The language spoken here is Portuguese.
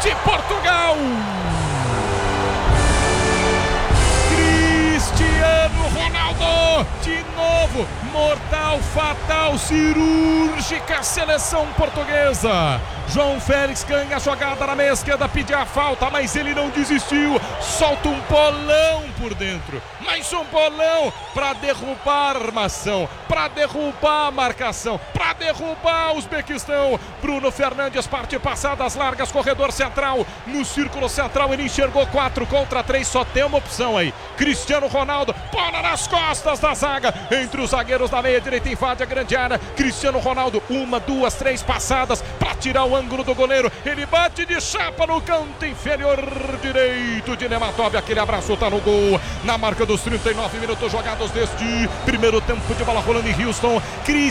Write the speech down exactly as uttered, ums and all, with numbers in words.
de Portugal. Cristiano Ronaldo, de novo, mortal, fatal, cirúrgica seleção portuguesa. João Félix ganha a jogada na meia esquerda, pedia a falta, mas ele não desistiu. Solta um bolão por dentro, mais um bolão para derrubar a armação, para derrubar a marcação, para derrubar o Uzbequistão. Bruno Fernandes parte passadas largas, corredor central, no círculo central ele enxergou quatro contra três, só tem uma opção aí. Cristiano Ronaldo, bola nas costas da zaga, entre os zagueiros da meia direita, invade a grande área. Cristiano Ronaldo, uma, duas, três passadas para tirar o ângulo do goleiro, ele bate de chapa no canto inferior direito de Nematov, aquele abraço tá no gol, na marca dos trinta e nove minutos jogados deste primeiro tempo de bola rolando em Houston.